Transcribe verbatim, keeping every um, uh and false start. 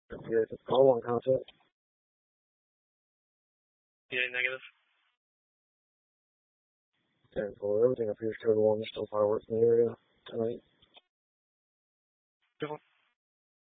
Yeah, it's call one contact. Yeah, negative. ten four, everything appears code one. There's still fireworks in the area tonight. Good one.